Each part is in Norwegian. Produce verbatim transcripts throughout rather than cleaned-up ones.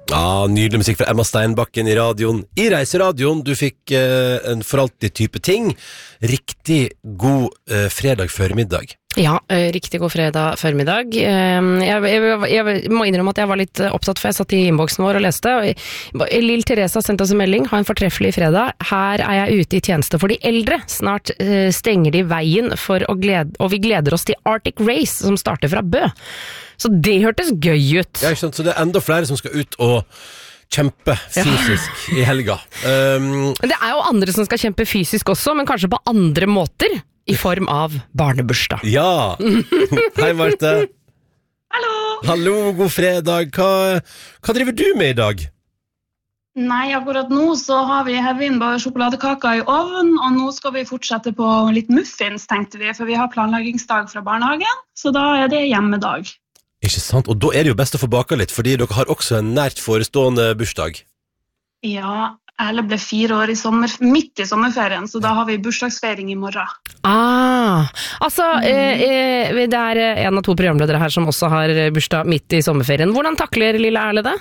Ja, nydelig musikk fra Emma Steinbakken i radioen. I Reiseradioen, du fikk eh, en for alltid type ting. Riktig god eh, fredag formiddag. Ja, eh, riktig god fredag formiddag. Eh, jeg, jeg, jeg må innrømme at jeg var litt opptatt, for jeg satt i innboksen vår og leste. Og Lill Teresa sendte oss en melding, ha en fortreffelig fredag. Her er jeg ute i tjeneste for de eldre. Snart eh, stenger de veien, for å glede, og vi gleder oss til Arctic Race, som starter fra Bø. Så det hørtes gøy ut. Ja, ikke sant? Så det er enda flere som skal ut og kjempe fysisk ja. I helga. Um, det er jo andre som skal kjempe fysisk også, men kanskje på andre måter, i form av barnebursdag. Ja! Hei, Marte. Hallo! Hallo, god fredag. Hva, hva driver du med i dag? Nei, akkurat nå så har vi hevet inn bare sjokoladekaker i ovnen, og nå skal vi fortsette på litt muffins, tenkte vi, for vi har planleggingsdag fra barnehagen, så da er det hjemmedag. Ikke sant? Og da er det jo best å få baka litt, fordi dere har også en nært forestående bursdag. Ja, Erle ble fire år i sommer, midt i sommerferien, så da har vi bursdagsfeiring i morgen. Ah, altså, mm. eh, det er en av to programledere her som også har bursdag midt i sommerferien. Hvordan takler lille Erle det?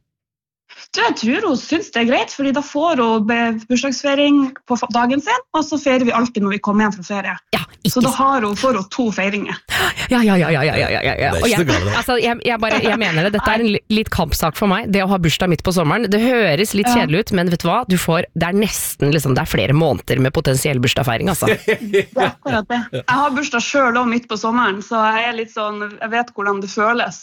Jeg tror hun synes det er greit, fordi da får hun bursdagsfeiring på dagen sin, og så feirer vi alltid når vi kommer hjem fra ferie. Ja, så da har hun, får hun to feiringer. Ja, ja, ja, ja, ja, ja, ja. Det er ikke så galt, altså, jeg, jeg, bare, jeg mener det, dette er en litt kampsak for meg, det å ha bursdag midt på sommeren. Det høres litt kjedelig ut, men vet du hva? Du får, det er nesten, liksom, det er flere måneder med potensiell bursdagsfeiring, altså. Det er akkurat det. Jeg har bursdag selv også midt på sommeren, så jeg er litt sånn, jeg vet hvordan det føles.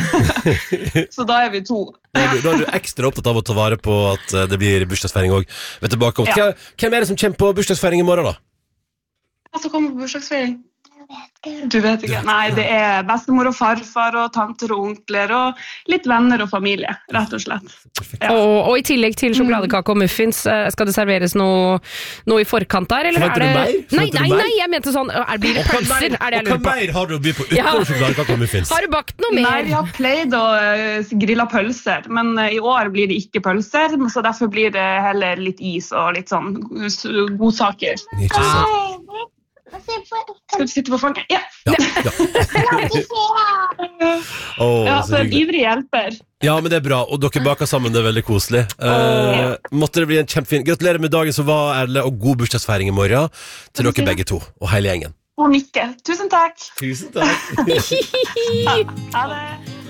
Så da er vi to. Da er, du, da er du ekstra opptatt av å ta vare på at det blir bursdagsfeiring også. Vet du tilbake om. Ja. Hvem er det som kommer på bursdagsfeiring i morgen da? Hva som kommer på bursdagsfeiring? Du vet ikke. Nei, det er bestemor og farfar og tanter og onkler og litt venner og familie, rett og slett. Ja. Og, og i tillegg til sjokoladekake og muffins, skal det serveres noe, noe i forkant der? Eller Forventer er det... du mer? Nei, nei, nei, jeg mente sånn, er, blir det pølser? Er det jeg lurer på? Og hva mer har du å by på utenfor ja. Sjokoladekake og muffins? Har du bakt noe mer? Nei, vi har pleid å uh, grille pølser, men uh, i år blir det ikke pølser, så derfor blir det heller litt is og litt sånn godsaker. Ikke sant. Skal du sitte på fanget? Ja. Ja, ja. oh, ja, så en ivrig hjelper. Ja, men det er bra, og dere baker sammen, det er veldig koselig. Uh, måtte det bli en kjempefin. Gratulerer med dagen som var, Erle, og god bursdagsfeiring i morgen til dere begge to, og hele gjengen. Og Nikke. Tusen takk. Tusen takk. Ha det.